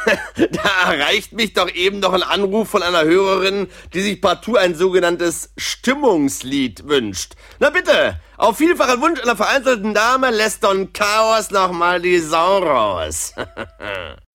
Da erreicht mich doch eben noch ein Anruf von einer Hörerin, die sich partout ein sogenanntes Stimmungslied wünscht. Na bitte, auf vielfachen Wunsch einer vereinzelten Dame lässt Don Chaos noch mal die Sau raus.